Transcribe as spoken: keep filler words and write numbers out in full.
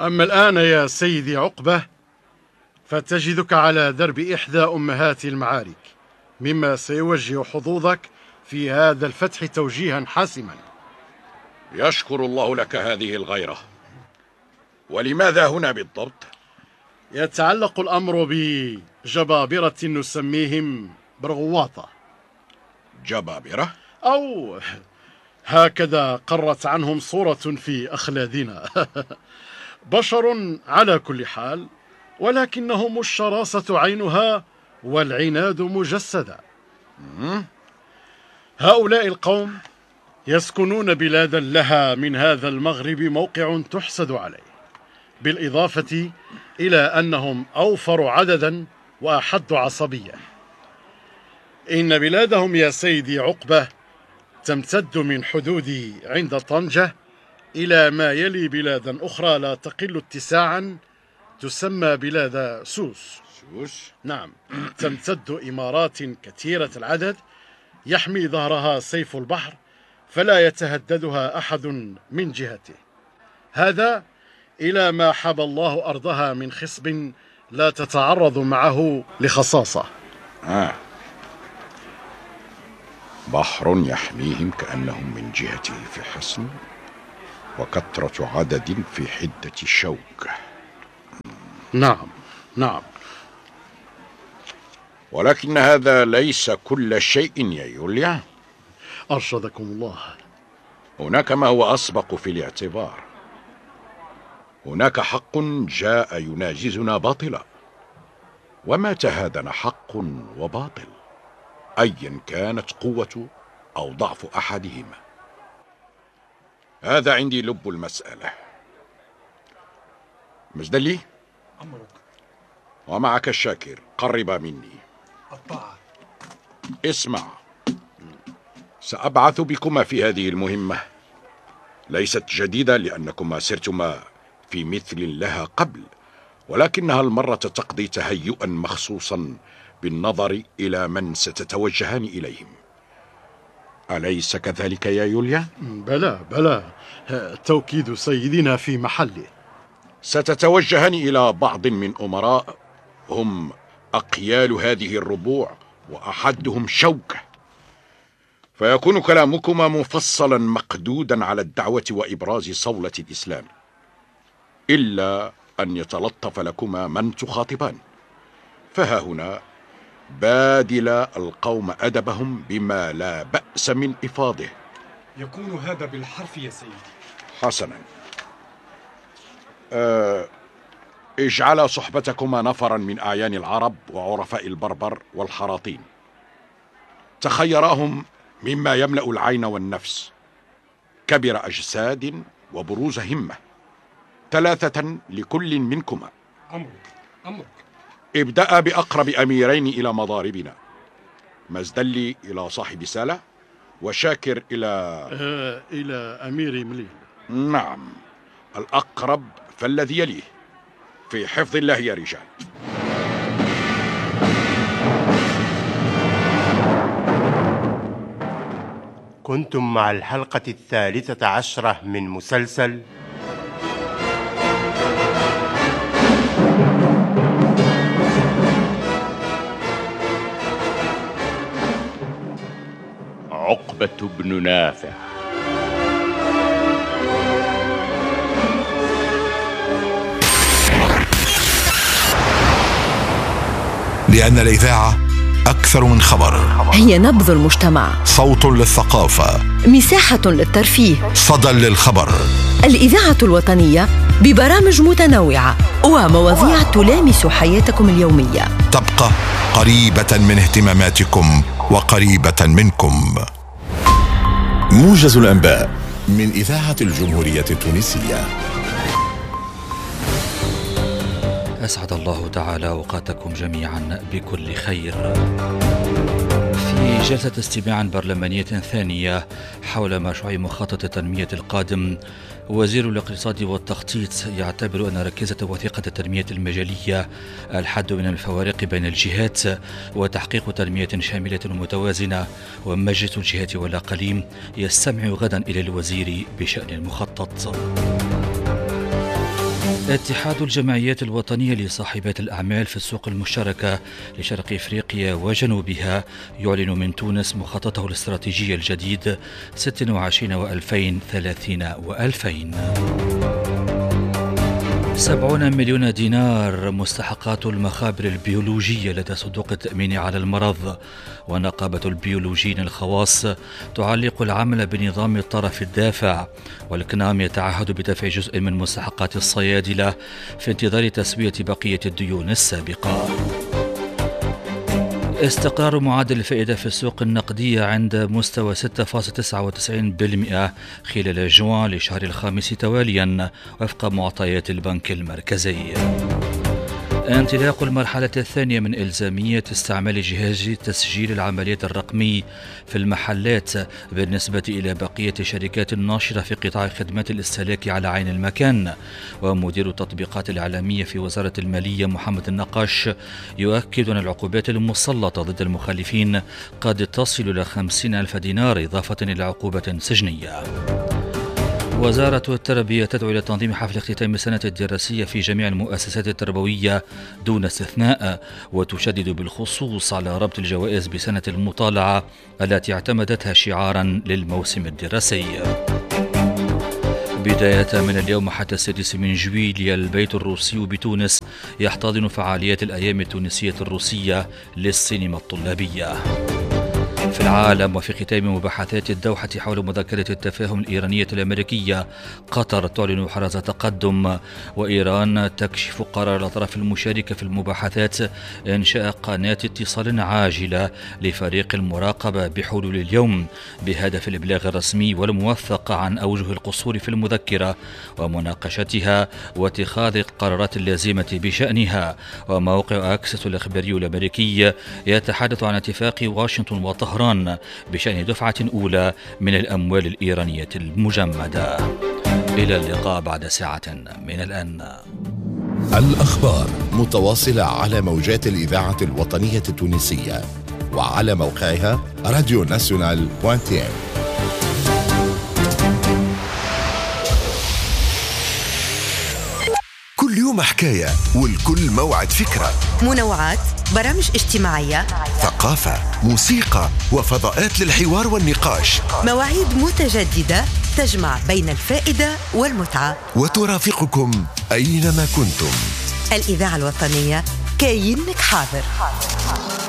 أما الآن يا سيدي عقبة فتجدك على درب إحدى أمهات المعارك، مما سيوجه حظوظك في هذا الفتح توجيها حاسما. يشكر الله لك هذه الغيرة. ولماذا هنا بالضبط؟ يتعلق الأمر بجبابرة نسميهم برغواطة. جبابرة؟ أو هكذا قرت عنهم صورة في أخلادنا. بشر على كل حال، ولكنهم الشراسة عينها والعناد مجسدا. هؤلاء القوم يسكنون بلادا لها من هذا المغرب موقع تحسد عليه، بالإضافة إلى أنهم أوفر عددا وأحد عصبية. إن بلادهم يا سيدي عقبة تمتد من حدود عند طنجة إلى ما يلي بلادا أخرى لا تقل اتساعا تسمى بلاد سوس. سوس؟ نعم، تمتد إمارات كثيرة العدد يحمي ظهرها سيف البحر فلا يتهددها أحد من جهته. هذا إلى ما حب الله أرضها من خصب لا تتعرض معه لخصاصة. آه. بحر يحميهم كأنهم من جهته في حصن، وكثرة عدد في حدة الشوك. نعم نعم. ولكن هذا ليس كل شيء يا يوليا. أرشدكم الله. هناك ما هو أسبق في الاعتبار. هناك حق جاء يناجزنا باطلا، وما تهادن حق وباطل أيا كانت قوة أو ضعف أحدهما. هذا عندي لب المسألة. مجدلي، أمرك. ومعك الشاكر، قرب مني. الطاعة. اسمع، سأبعث بكما في هذه المهمة. ليست جديدة لأنكما سرتما في مثل لها قبل، ولكنها المرة تقضي تهيئا مخصوصا بالنظر إلى من ستتوجهان إليهم. أليس كذلك يا يوليا؟ بلى بلى، توكيد سيدنا في محله. ستتوجهان إلى بعض من أمراء هم أقيال هذه الربوع وأحدهم شوكة، فيكون كلامكما مفصلا مقدودا على الدعوة وإبراز صولة الإسلام، إلا أن يتلطف لكما من تخاطبان. فها هنا بادل القوم أدبهم بما لا بأس من إفاضه. يكون هذا بالحرف يا سيدي. حسنا، أه اجعل صحبتكما نفرا من أعيان العرب وعرفاء البربر والحراطين، تخيراهم مما يملأ العين والنفس، كبر أجساد وبروز همة، ثلاثة لكل منكما. أمرك أمرك. ابدأ بأقرب أميرين إلى مضاربنا، مزدلي إلى صاحب سالة، وشاكر إلى آه إلى أمير مليل. نعم، الأقرب فالذي يليه. في حفظ الله يا رجال. كنتم مع الحلقة الثالثة عشرة من مسلسل عقبة بن نافع. لأن الإذاعة أكثر من خبر، هي نبض المجتمع، صوت للثقافة، مساحة للترفيه، صدى للخبر. الإذاعة الوطنية ببرامج متنوعة ومواضيع تلامس حياتكم اليومية، تبقى قريبة من اهتماماتكم وقريبة منكم. موجز الأنباء من إذاعة الجمهورية التونسية. أسعد الله تعالى أوقاتكم جميعا بكل خير. في جلسة استماع برلمانية ثانية حول مشروع مخطط التنمية القادم، وزير الاقتصاد والتخطيط يعتبر أن ركيزة وثيقة التنمية المجالية الحد من الفوارق بين الجهات وتحقيق تنمية شاملة ومتوازنة، ومجلس الجهات والأقاليم يستمع غدا إلى الوزير بشأن المخطط. اتحاد الجمعيات الوطنية لصاحبات الأعمال في السوق المشتركة لشرق إفريقيا وجنوبها يعلن من تونس مخططه الاستراتيجي الجديد ستة وعشرين وألفين ثلاثين وألفين. سبعون مليون دينار مستحقات المخابر البيولوجية لدى صندوق التأمين على المرض. ونقابة البيولوجيين الخواص تعلق العمل بنظام الطرف الدافع. والكنام يتعهد بدفع جزء من مستحقات الصيادلة في انتظار تسوية بقية الديون السابقة. استقرار معدل الفائدة في السوق النقدية عند مستوى ستة فاصلة تسعة وتسعين بالمئة خلال جوان لشهر الخامس تواليا وفق معطيات البنك المركزي. انطلاق المرحلة الثانية من إلزامية استعمال جهاز تسجيل العمليات الرقمي في المحلات بالنسبة إلى بقية شركات ناشرة في قطاع خدمات الاستهلاك على عين المكان. ومدير التطبيقات الإعلامية في وزارة المالية محمد النقاش يؤكد أن العقوبات المسلطة ضد المخالفين قد تصل إلى خمسين ألف دينار إضافة إلى عقوبة سجنية. وزارة التربية تدعو إلى تنظيم حفل اختتام السنة الدراسية في جميع المؤسسات التربوية دون استثناء وتشدد بالخصوص على ربط الجوائز بسنة المطالعة التي اعتمدتها شعارا للموسم الدراسي. بداية من اليوم حتى السادس من جويلية البيت الروسي بتونس يحتضن فعاليات الأيام التونسية الروسية للسينما الطلابية. في العالم وفي ختام مباحثات الدوحة حول مذكرة التفاهم الإيرانية الأمريكية، قطر تعلن حرز تقدم، وإيران تكشف قرار الأطراف المشاركة في المباحثات إنشاء قناة اتصال عاجلة لفريق المراقبة بحلول اليوم بهدف الإبلاغ الرسمي والموثق عن أوجه القصور في المذكرة ومناقشتها واتخاذ القرارات اللازمة بشأنها. وموقع أكسس الإخباري الأمريكي يتحدث عن اتفاق واشنطن وطهران بشأن دفعة أولى من الأموال الإيرانية المجمدة. إلى اللقاء بعد ساعة من الآن. الأخبار متواصلة على موجات الإذاعة الوطنية التونسية وعلى موقعها راديو ناسيونال دوت تي ام. كل يوم حكاية والكل موعد فكرة. منوعات، برامج اجتماعية، ثقافة، موسيقى وفضاءات للحوار والنقاش. مواعيد متجددة تجمع بين الفائدة والمتعة وترافقكم أينما كنتم. الإذاعة الوطنية كاينك حاضر.